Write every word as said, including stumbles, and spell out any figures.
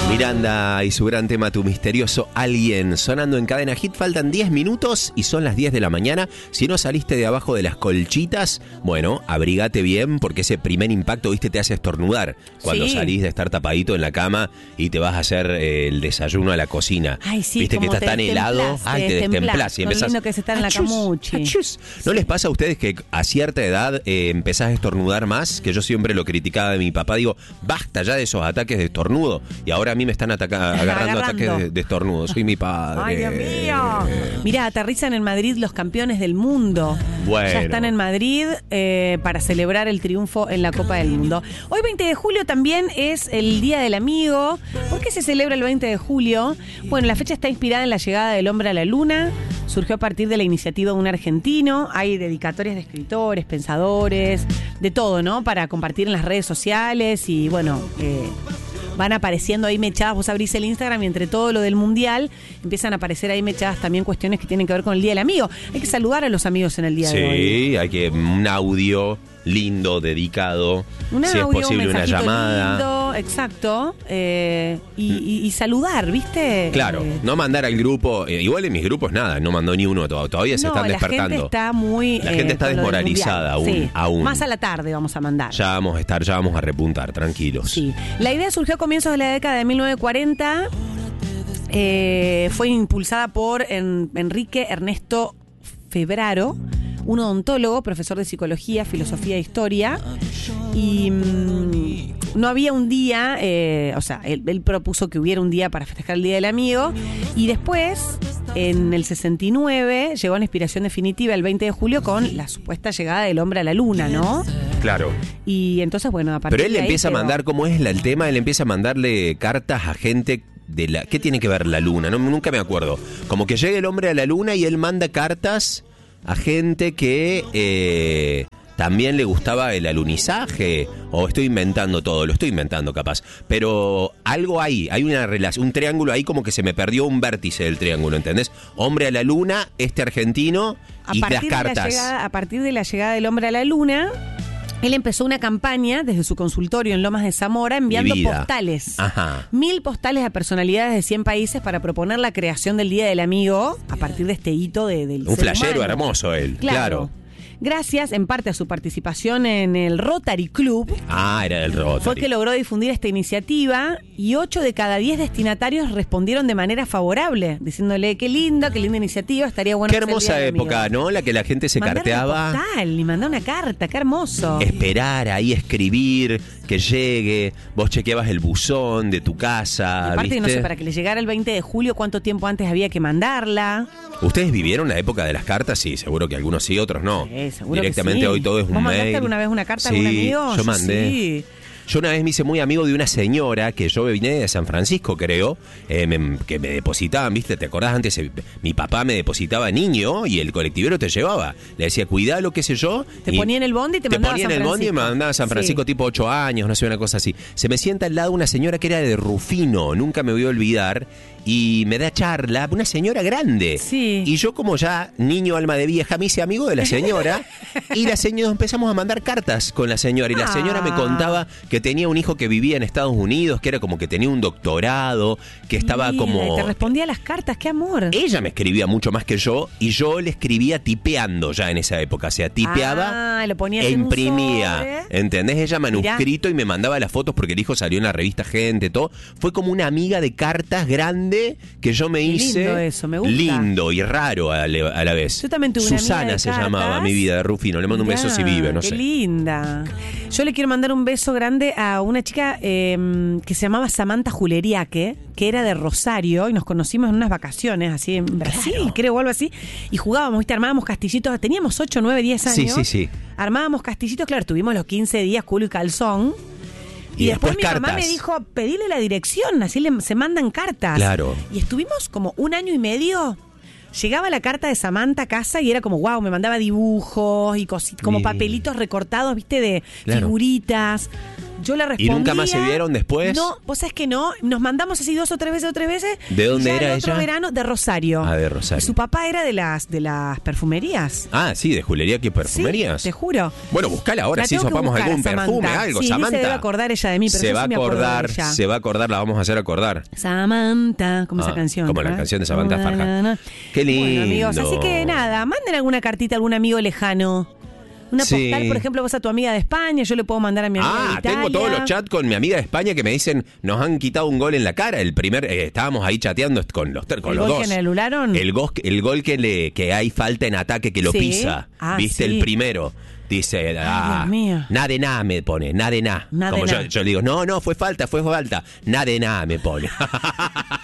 Miranda y su gran tema Tu Misterioso Alguien sonando en Cadena Hit. Faltan diez minutos y son las diez de la mañana. Si no saliste de abajo de las colchitas, bueno, abrigate bien porque ese primer impacto, viste, te hace estornudar cuando sí. salís de estar tapadito en la cama y te vas a hacer eh, el desayuno a la cocina. Ay, sí, viste que como está tan helado, ay, te destemplás y Con empezás. lindo que se está en la camuchi. ¿No les pasa a ustedes que a cierta edad eh, empezás a estornudar más? Que yo siempre lo criticaba de mi papá. Digo, basta ya de esos ataques de estornudo. Y ahora a mí me están ataca- agarrando, agarrando ataques de, de estornudo. Soy mi padre. Ay, Dios mío. Mirá, aterrizan en Madrid los campeones del mundo. Bueno. Ya están en Madrid eh, para celebrar el triunfo en la Copa del Mundo. Hoy, veinte de julio, también es el Día del Amigo. ¿Por qué se celebra el veinte de julio? Bueno, la fecha está inspirada en la llegada del hombre a la luna. Surgió a partir de la iniciativa de un argentino. Hay dedicatorias de escritores, pensadores, de todo, ¿no? Para compartir en las redes sociales y, bueno... Eh, van apareciendo ahí mechadas, vos abrís el Instagram y entre todo lo del Mundial empiezan a aparecer ahí mechadas también cuestiones que tienen que ver con el Día del Amigo. Hay que saludar a los amigos en el día sí, de hoy. Sí, hay que un audio lindo, dedicado, un si audio, es posible un una llamada. Lindo, exacto, eh, y, y, y saludar, ¿viste? Claro, eh, no mandar al grupo, eh, igual en mis grupos nada, no mandó ni uno, todavía, todavía se no, están la despertando. Gente está muy, la gente eh, está desmoralizada aún, sí. aún. Más a la tarde vamos a mandar. Ya vamos a estar, ya vamos a repuntar, tranquilos. Sí. La idea surgió a comienzos de la década de mil novecientos cuarenta. Eh, fue impulsada por en, Enrique Ernesto Febraro, un odontólogo, profesor de psicología, filosofía e historia. Y mmm, no había un día, eh, o sea, él, él propuso que hubiera un día para festejar el Día del Amigo. Y después, en el sesenta y nueve, llegó a la inspiración definitiva el veinte de julio con la supuesta llegada del hombre a la luna, ¿no? Claro. Y entonces, bueno, a partir Pero él de ahí empieza quedó. a mandar, ¿cómo es el tema? Él empieza a mandarle cartas a gente de la... ¿Qué tiene que ver la luna? No, nunca me acuerdo. Como que llega el hombre a la luna y él manda cartas a gente que eh, también le gustaba el alunizaje. O estoy inventando todo, lo estoy inventando capaz. Pero algo hay, hay una relación, un triángulo ahí como que se me perdió un vértice del triángulo, ¿entendés? Hombre a la luna, este argentino y las cartas. De la llegada, a partir de la llegada del hombre a la luna... Él empezó una campaña desde su consultorio en Lomas de Zamora enviando postales. Ajá. Mil postales a personalidades de cien países para proponer la creación del Día del Amigo a partir de este hito de, del Un ser flashero humano. hermoso él, Claro. claro. Gracias en parte a su participación en el Rotary Club. Ah, era del Rotary. Fue que logró difundir esta iniciativa y ocho de cada diez destinatarios respondieron de manera favorable, diciéndole qué linda, qué linda iniciativa, estaría bueno. Qué hermosa época, amigo. ¿no? La que la gente se Mandar carteaba. Una postal, y mandar una carta, qué hermoso. Esperar ahí, escribir, que llegue. Vos chequeabas el buzón de tu casa. Aparte, ¿viste? no sé, para que le llegara el veinte de julio, ¿cuánto tiempo antes había que mandarla? ¿Ustedes vivieron la época de las cartas? Sí, seguro que algunos sí, otros no. Sí, seguro Directamente que sí. hoy todo es un ¿Vos mail. mandaste alguna vez una carta a sí, algún amigo? Yo mandé. Sí. Yo una vez me hice muy amigo de una señora que yo vine de San Francisco, creo, eh, me, que me depositaban, ¿viste? ¿Te acordás antes? Eh, mi papá me depositaba niño y el colectivero te llevaba. Le decía, cuidalo, qué sé yo. Te ponía en el bondi y te, te mandaba a ponía San en el bondi y me Francisco. mandaba a San Francisco Sí. tipo ocho años, no sé, una cosa así. Se me sienta al lado una señora que era de Rufino, nunca me voy a olvidar. Y me da charla, una señora grande. Sí. Y yo como ya niño alma de vieja me hice amigo de la señora. Y la señora empezamos a mandar cartas con la señora. Y la señora me contaba que tenía un hijo que vivía en Estados Unidos, que era como que tenía un doctorado, que estaba Mira, como... y te respondía las cartas, qué amor. Ella me escribía mucho más que yo y yo le escribía tipeando ya en esa época. O sea, tipeaba Ah, lo ponías e en un imprimía. sobre. ¿Entendés? Ella manuscrito. Mirá. Y me mandaba las fotos porque el hijo salió en la revista Gente, todo. Fue como una amiga de cartas grande que yo me hice. Lindo eso, me gusta. Lindo y raro a la, a la vez. Yo también tuve una Susana amiga de se cartas. llamaba mi vida de Rufino. Le mando un Mirá, beso si vive, no qué sé. Qué linda. Yo le quiero mandar un beso grande a una chica eh, que se llamaba Samantha Juleriaque, que era de Rosario y nos conocimos en unas vacaciones así en Brasil, claro. creo, o algo así. Y jugábamos, ¿viste? Armábamos castillitos. Teníamos ocho, nueve, diez años. Sí, sí, sí. Armábamos castillitos, claro, estuvimos los quince días culo y calzón. Y, y después, después mi mamá me dijo, pedile la dirección, así le, se mandan cartas. Claro. Y estuvimos como un año y medio. Llegaba la carta de Samantha a casa y era como, wow, me mandaba dibujos y cositas, como sí. papelitos recortados, viste, de claro. figuritas. Yo le respondía. ¿Y nunca más se vieron después? No, vos sabés que no. Nos mandamos así dos o tres veces o tres veces. ¿De dónde y ya era el otro ella? verano, de Rosario. Ah, de Rosario. Su papá era de las, de las perfumerías. Ah, sí, de julería que perfumerías. Sí, te juro. Bueno, buscala ahora, La si tengo que sopamos buscar, algún Samantha. perfume, algo, Sí, ni Samantha. se debe acordar ella de mí, pero se yo va sí a me acuerdo de acordar, ella. se va a acordar, la vamos a hacer acordar. Samantha, como Ah, esa canción. como la ¿verdad? canción de Samantha Farhan. Qué lindo. Bueno, amigos, así que nada, manden alguna cartita a algún amigo lejano. Una Sí. postal, por ejemplo, vos a tu amiga de España, yo le puedo mandar a mi amiga de Ah, Italia. tengo todos los chats con mi amiga de España que me dicen, nos han quitado un gol en la cara. El primer, eh, estábamos ahí chateando con los, con ¿El los gol dos. que anularon? El, gol, el gol que le que hay falta en ataque que lo Sí. pisa. Ah, ¿Viste? sí. El primero. Dice, ah, Dios mío. nada de nada me pone, nada de nada. Nada de Como yo, nada. yo le digo, no, no, fue falta, fue falta. Nada de nada me pone.